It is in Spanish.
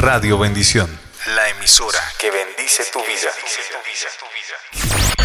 Radio Bendición, la emisora que bendice tu vida.